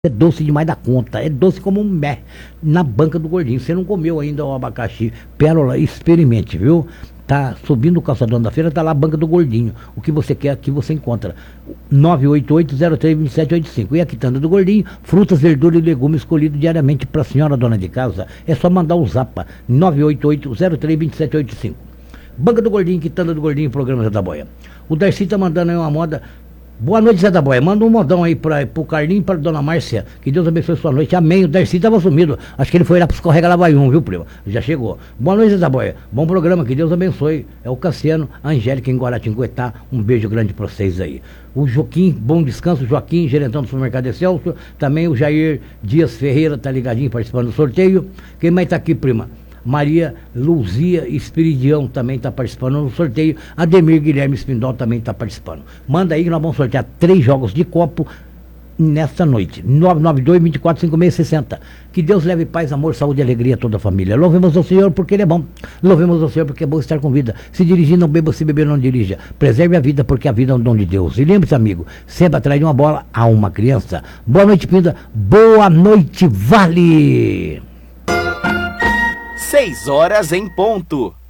É doce demais da conta, é doce como um mé na banca do Gordinho. Você não comeu ainda o abacaxi Pérola, experimente, viu? Tá subindo o calçadão da feira, tá lá a banca do Gordinho. O que você quer aqui você encontra. 988-03-2785. E a quitanda do Gordinho, frutas, verduras e legumes escolhidos diariamente para a senhora dona de casa. É só mandar o zapa 988-03-2785. Banca do Gordinho, quitanda do Gordinho, programa Zé da Boia. O Darcy tá mandando aí uma moda. Boa noite, Zé da Boia. Manda um modão aí pro Carlinho e pra dona Márcia. Que Deus abençoe sua noite. Amém. O Darcy tava sumido. Acho que ele foi lá pro Escorrega Lavaium, viu, primo? Já chegou. Boa noite, Zé da Boia. Bom programa. Que Deus abençoe. É o Cassiano, a Angélica em Guaratinguetá. Um beijo grande pra vocês aí. O Joaquim, bom descanso. Joaquim, gerentão do supermercado Excelsior. Também o Jair Dias Ferreira tá ligadinho participando do sorteio. Quem mais tá aqui, prima? Maria Luzia Espiridião também está participando do sorteio. Ademir Guilherme Espindol também está participando. Manda aí que nós vamos sortear 3 jogos de copo nesta noite. 992-245660. Que Deus leve paz, amor, saúde e alegria a toda a família. Louvemos ao Senhor porque Ele é bom. Louvemos ao Senhor porque é bom estar com vida. Se dirigir, não beba, se beber, não dirija. Preserve a vida porque a vida é um dom de Deus. E lembre-se, amigo, sempre atrás de uma bola há uma criança. Boa noite, Pinda. Boa noite, Vale. 6 horas em ponto.